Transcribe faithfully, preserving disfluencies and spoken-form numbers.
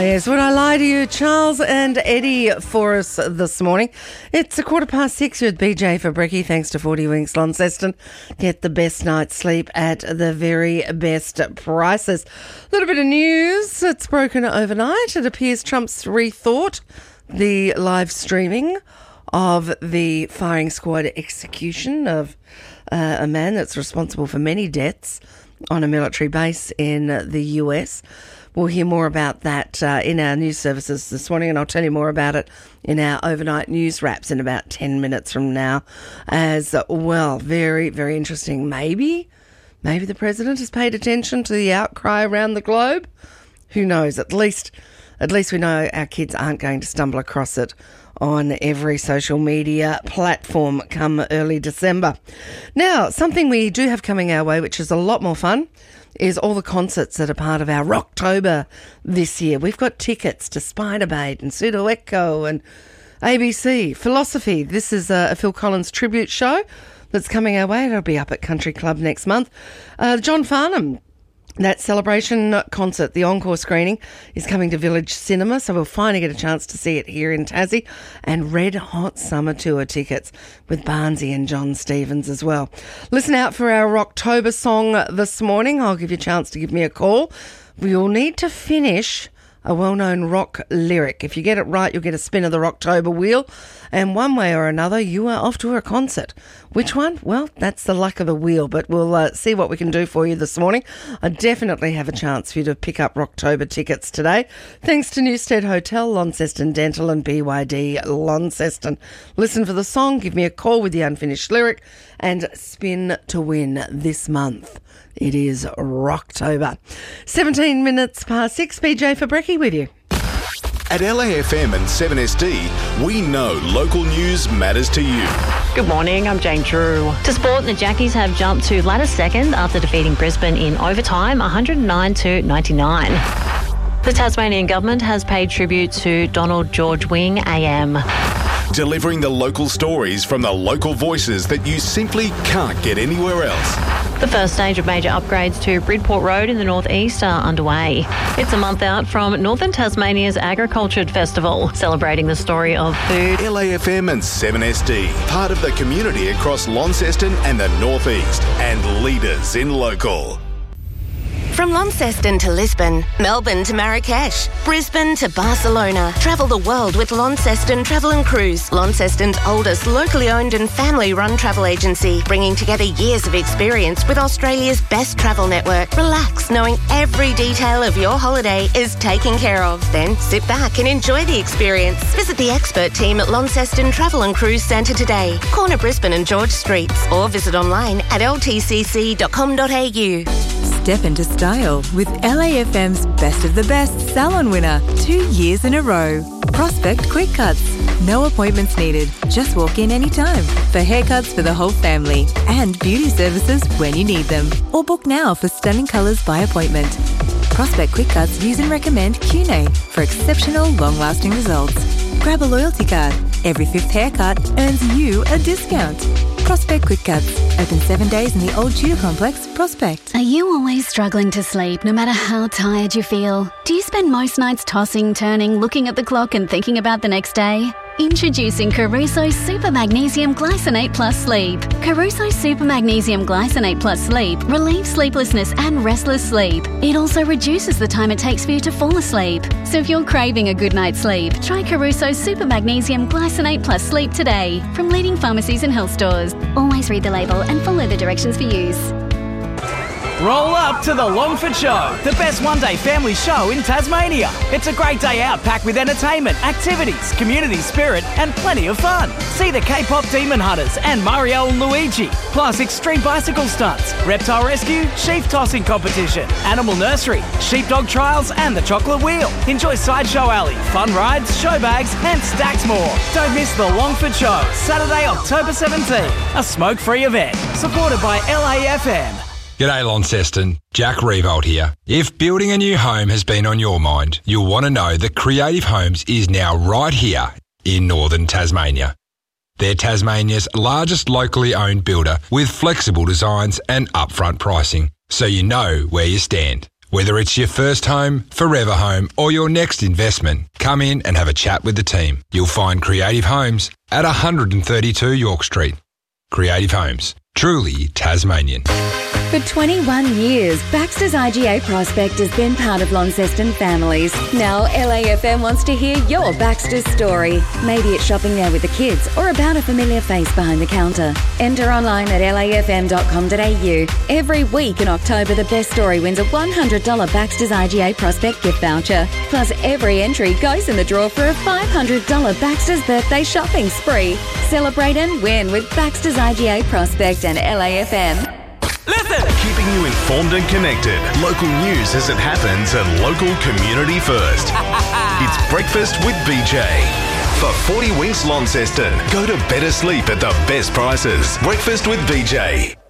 Yes, would I lie to you? Charles and Eddie for us this morning. It's a quarter past six. You're with B J for Brekkie. Thanks to forty Winks Launceston. Get the best night's sleep at the very best prices. A little bit of news. It's broken overnight. It appears Trump's rethought the live streaming of the firing squad execution of uh, a man that's responsible for many deaths on a military base in the U S. We'll hear more about that uh, in our news services this morning, and I'll tell you more about it in our overnight news wraps in about ten minutes from now as well. Very, very interesting. Maybe, maybe the president has paid attention to the outcry around the globe. Who knows? At least, at least we know our kids aren't going to stumble across it on every social media platform come early December. Now, something we do have coming our way, which is a lot more fun, is all the concerts that are part of our Rocktober this year. We've got tickets to Spiderbait and Pseudo Echo and A B C, Philosophy. This is a Phil Collins tribute show that's coming our way. It'll be up at Country Club next month. Uh, John Farnham, that celebration concert, the encore screening, is coming to Village Cinema, so we'll finally get a chance to see it here in Tassie. And Red Hot Summer Tour tickets with Barnsey and John Stevens as well. Listen out for our Rocktober song this morning. I'll give you a chance to give me a call. We'll need to finish a well-known rock lyric. If you get it right, you'll get a spin of the Rocktober wheel, and one way or another, you are off to a concert. Which one? Well, that's the luck of the wheel, but we'll uh, see what we can do for you this morning. I definitely have a chance for you to pick up Rocktober tickets today, thanks to Newstead Hotel, Launceston Dental and B Y D Launceston. Listen for the song, give me a call with the unfinished lyric, and spin to win this month. It is Rocktober. seventeen minutes past six. B J for Brekkie with you. At L A F M and seven S D, we know local news matters to you. Good morning, I'm Jane Drew. To sport, the Jackies have jumped to ladder second after defeating Brisbane in overtime, one hundred nine to ninety-nine. The Tasmanian government has paid tribute to Donald George Wing A M. Delivering the local stories from the local voices that you simply can't get anywhere else. The first stage of major upgrades to Bridport Road in the northeast are underway. It's a month out from Northern Tasmania's Agriculture Festival, celebrating the story of food. L A F M and seven S D, part of the community across Launceston and the northeast, and leaders in local. From Launceston to Lisbon, Melbourne to Marrakesh, Brisbane to Barcelona. Travel the world with Launceston Travel and Cruise, Launceston's oldest locally owned and family-run travel agency, bringing together years of experience with Australia's best travel network. Relax, knowing every detail of your holiday is taken care of. Then sit back and enjoy the experience. Visit the expert team at Launceston Travel and Cruise Centre today, corner Brisbane and George Streets, or visit online at l t c c dot com dot a u. Step into style with L A F M's Best of the Best salon winner, two years in a row. Prospect Quick Cuts. No appointments needed. Just walk in anytime for haircuts for the whole family and beauty services when you need them. Or book now for stunning colours by appointment. Prospect Quick Cuts use and recommend Q N A for exceptional long-lasting results. Grab a loyalty card. Every fifth haircut earns you a discount. Prospect Quick Cuts. Open seven days in the Old Tudor Complex, Prospect. Are you always struggling to sleep no matter how tired you feel? Do you spend most nights tossing, turning, looking at the clock and thinking about the next day? Introducing Caruso Super Magnesium Glycinate Plus Sleep. Caruso Super Magnesium Glycinate Plus Sleep relieves sleeplessness and restless sleep. It also reduces the time it takes for you to fall asleep. So if you're craving a good night's sleep, try Caruso Super Magnesium Glycinate Plus Sleep today from leading pharmacies and health stores. Always read the label and follow the directions for use. Roll up to the Longford Show, the best one-day family show in Tasmania. It's a great day out packed with entertainment, activities, community spirit and plenty of fun. See the K-pop Demon Hunters and Mario and Luigi, plus extreme bicycle stunts, reptile rescue, sheep tossing competition, animal nursery, sheepdog trials and the chocolate wheel. Enjoy Sideshow Alley, fun rides, show bags and stacks more. Don't miss the Longford Show, Saturday, October seventeenth, a smoke-free event, supported by L A F M. G'day Launceston, Jack Revolt here. If building a new home has been on your mind, you'll want to know that Creative Homes is now right here in Northern Tasmania. They're Tasmania's largest locally owned builder with flexible designs and upfront pricing, so you know where you stand. Whether it's your first home, forever home, or your next investment, come in and have a chat with the team. You'll find Creative Homes at one thirty-two York Street. Creative Homes, truly Tasmanian. For twenty-one years, Baxter's I G A Prospect has been part of Launceston families. Now L A F M wants to hear your Baxter's story. Maybe it's shopping there with the kids or about a familiar face behind the counter. Enter online at l a f m dot com dot a u. Every week in October, the best story wins a one hundred dollars Baxter's I G A Prospect gift voucher. Plus, every entry goes in the draw for a five hundred dollars Baxter's birthday shopping spree. Celebrate and win with Baxter's I G A Prospect and L A F M. Listen! Keeping you informed and connected. Local news as it happens and local community first. It's Breakfast with B J. For forty Winks Launceston, go to better sleep at the best prices. Breakfast with B J.